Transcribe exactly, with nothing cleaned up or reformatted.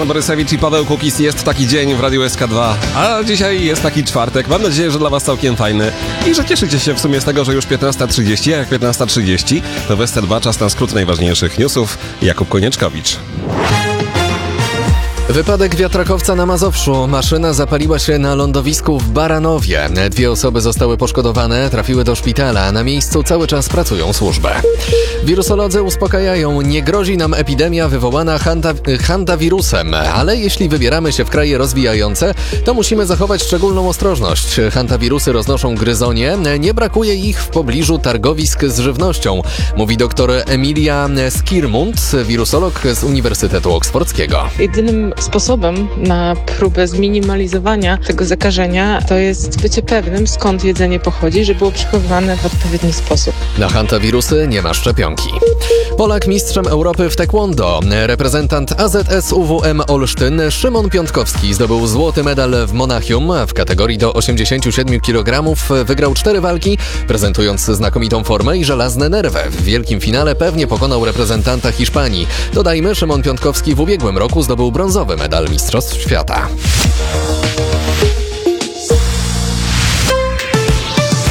Jan Borysewicz i Paweł Kukis. Jest taki dzień w Radiu S K dwa, a dzisiaj jest taki czwartek. Mam nadzieję, że dla was całkiem fajny i że cieszycie się w sumie z tego, że już piętnasta trzydzieści, a jak piętnasta trzydzieści to w S C dwa czas na skrót najważniejszych newsów. Jakub Konieczkowicz. Wypadek wiatrakowca na Mazowszu. Maszyna zapaliła się na lądowisku w Baranowie. Dwie osoby zostały poszkodowane, trafiły do szpitala. Na miejscu cały czas pracują służby. Wirusolodzy uspokajają, nie grozi nam epidemia wywołana hanta, hantawirusem, ale jeśli wybieramy się w kraje rozwijające, to musimy zachować szczególną ostrożność. Hantawirusy roznoszą gryzonie, nie brakuje ich w pobliżu targowisk z żywnością, mówi dr Emilia Skirmund, wirusolog z Uniwersytetu Oksfordzkiego. Jedynym sposobem na próbę zminimalizowania tego zakażenia to jest bycie pewnym, skąd jedzenie pochodzi, żeby było przechowywane w odpowiedni sposób. Na hantawirusy nie ma szczepionki. Polak mistrzem Europy w taekwondo. Reprezentant A Z S U W M Olsztyn Szymon Piątkowski zdobył złoty medal w Monachium. W kategorii do osiemdziesięciu siedmiu kilogramów wygrał cztery walki, prezentując znakomitą formę i żelazne nerwy. W wielkim finale pewnie pokonał reprezentanta Hiszpanii. Dodajmy, Szymon Piątkowski w ubiegłym roku zdobył brązowy medal Mistrzostw Świata.